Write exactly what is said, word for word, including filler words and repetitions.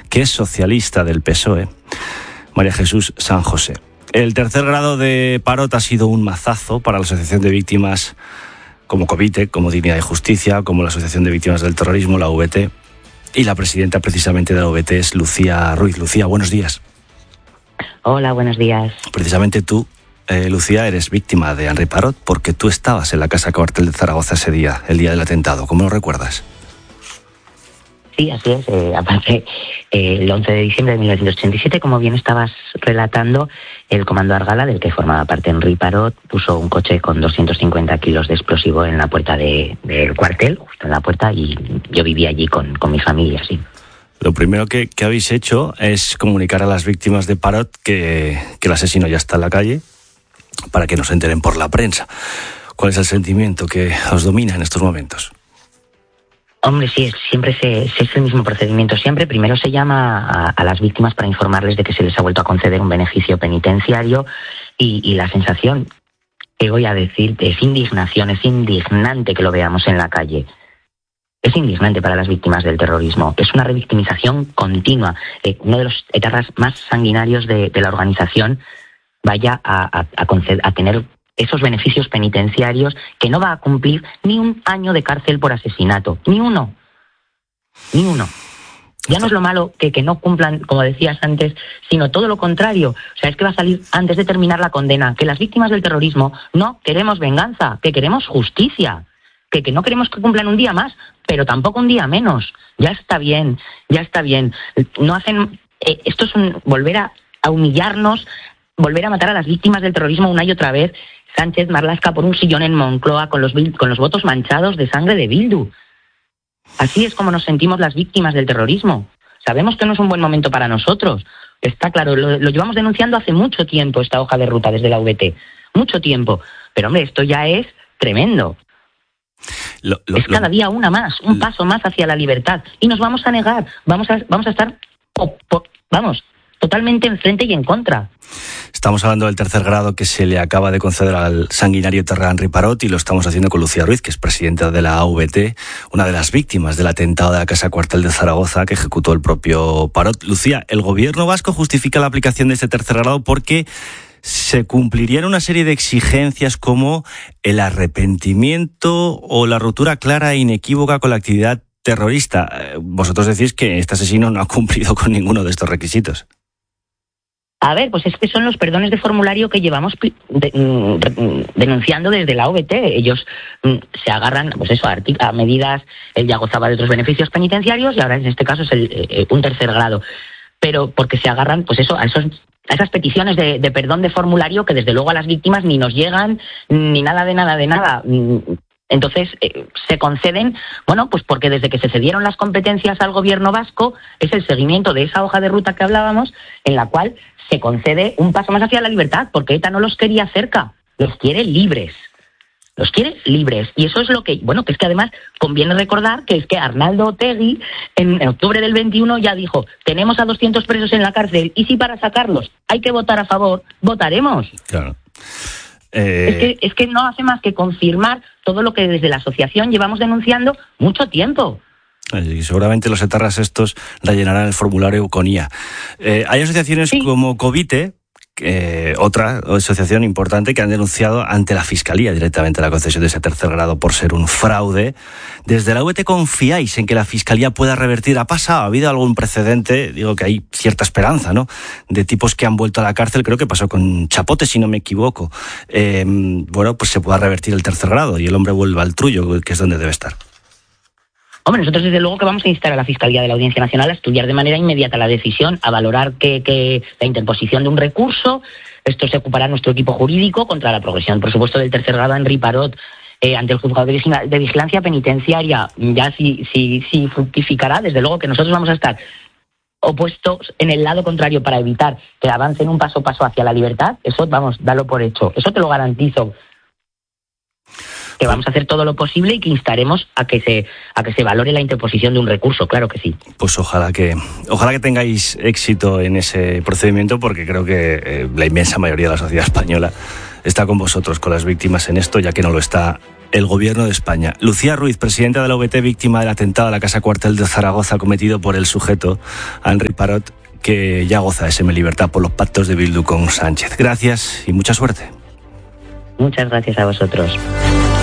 que es socialista del P S O E, María Jesús San José. El tercer grado de Parot ha sido un mazazo para la Asociación de Víctimas como COVITE, como Dignidad y Justicia, como la Asociación de Víctimas del Terrorismo, la V T, y la presidenta precisamente de la V T es Lucía Ruiz. Lucía, buenos días. Hola, buenos días. Precisamente tú, eh, Lucía, eres víctima de Henri Parot porque tú estabas en la Casa Cuartel de Zaragoza ese día, el día del atentado. ¿Cómo lo recuerdas? Sí, así es. Eh, aparte, eh, el once de diciembre de mil novecientos ochenta y siete, como bien estabas relatando, el comando Argala, del que formaba parte Henri Parot, puso un coche con doscientos cincuenta kilos de explosivo en la puerta de, del cuartel, justo en la puerta, y yo vivía allí con, con mi familia, sí. Lo primero que, que habéis hecho es comunicar a las víctimas de Parot que, que el asesino ya está en la calle, para que no se enteren por la prensa. ¿Cuál es el sentimiento que os domina en estos momentos? Hombre, sí, siempre se, se es el mismo procedimiento. Siempre primero se llama a, a las víctimas para informarles de que se les ha vuelto a conceder un beneficio penitenciario y, y la sensación que voy a decir es indignación, es indignante que lo veamos en la calle. Es indignante para las víctimas del terrorismo. Es una revictimización continua. Eh, uno de los etarras más sanguinarios de, de la organización vaya a, a, a, conceder, a tener esos beneficios penitenciarios que no va a cumplir ni un año de cárcel por asesinato. Ni uno. Ni uno. Ya no es lo malo que, que no cumplan, como decías antes, sino todo lo contrario. O sea, es que va a salir antes de terminar la condena que las víctimas del terrorismo no queremos venganza, que queremos justicia, que, que no queremos que cumplan un día más, pero tampoco un día menos. Ya está bien, ya está bien. No hacen... Eh, esto es un, volver a, a humillarnos, volver a matar a las víctimas del terrorismo una y otra vez. Sánchez Marlaska por un sillón en Moncloa con los, con los votos manchados de sangre de Bildu. Así es como nos sentimos las víctimas del terrorismo. Sabemos que no es un buen momento para nosotros. Está claro, lo, lo llevamos denunciando hace mucho tiempo, esta hoja de ruta desde la V T. Mucho tiempo. Pero hombre, esto ya es tremendo. Lo, lo, es cada lo, día una más, un lo, paso más hacia la libertad. Y nos vamos a negar, vamos a, vamos a estar, oh, oh, vamos, totalmente enfrente y en contra. Estamos hablando del tercer grado que se le acaba de conceder al sanguinario etarra Henri Parot y lo estamos haciendo con Lucía Ruiz, que es presidenta de la A V T, una de las víctimas del atentado de la Casa Cuartel de Zaragoza que ejecutó el propio Parot. Lucía, el gobierno vasco justifica la aplicación de este tercer grado porque se cumplirían una serie de exigencias como el arrepentimiento o la ruptura clara e inequívoca con la actividad terrorista. Vosotros decís que este asesino no ha cumplido con ninguno de estos requisitos. A ver, pues es que son los perdones de formulario que llevamos de, denunciando desde la O V T. Ellos se agarran, pues eso, a, a medidas. Él ya gozaba de otros beneficios penitenciarios y ahora en este caso es el, eh, un tercer grado. Pero porque se agarran, pues eso, a esos a esas peticiones de, de perdón de formulario que desde luego a las víctimas ni nos llegan, ni nada de nada de nada. Entonces, eh, se conceden, bueno, pues porque desde que se cedieron las competencias al gobierno vasco, es el seguimiento de esa hoja de ruta que hablábamos, en la cual se concede un paso más hacia la libertad, porque ETA no los quería cerca, los quiere libres. Los quiere libres. Y eso es lo que, bueno, que es que además conviene recordar que es que Arnaldo Otegi en octubre del veintiuno ya dijo, tenemos a doscientos presos en la cárcel y si para sacarlos hay que votar a favor, votaremos. Claro. Eh... Es que, es que no hace más que confirmar todo lo que desde la asociación llevamos denunciando mucho tiempo. Y seguramente los etarras estos rellenarán el formulario con I A. Eh, hay asociaciones sí. como COVITE, eh, otra asociación importante, que han denunciado ante la Fiscalía directamente la concesión de ese tercer grado por ser un fraude. Desde la U E T, ¿confiáis en que la Fiscalía pueda revertir? ¿Ha pasado? ¿Ha habido algún precedente? Digo que hay cierta esperanza, ¿no? De tipos que han vuelto a la cárcel, creo que pasó con Chapote, si no me equivoco. Eh, bueno, pues se pueda revertir el tercer grado y el hombre vuelva al trullo, que es donde debe estar. Hombre, nosotros desde luego que vamos a instar a la Fiscalía de la Audiencia Nacional a estudiar de manera inmediata la decisión, a valorar que, que la interposición de un recurso. Esto se ocupará nuestro equipo jurídico contra la progresión, por supuesto, del tercer grado Henri Parot eh, ante el Juzgado de, Vigila- de Vigilancia Penitenciaria. Ya si, si, si fructificará, desde luego que nosotros vamos a estar opuestos en el lado contrario para evitar que avancen un paso a paso hacia la libertad. Eso, vamos, dalo por hecho. Eso te lo garantizo. Que vamos a hacer todo lo posible y que instaremos a que se a que se valore la interposición de un recurso, claro que sí. Pues ojalá que ojalá que tengáis éxito en ese procedimiento, porque creo que eh, la inmensa mayoría de la sociedad española está con vosotros, con las víctimas en esto, ya que no lo está el Gobierno de España. Lucía Ruiz, presidenta de la U V T, víctima del atentado a la Casa Cuartel de Zaragoza cometido por el sujeto Henri Parot, que ya goza de semilibertad por los pactos de Bildu con Sánchez. Gracias y mucha suerte. Muchas gracias a vosotros.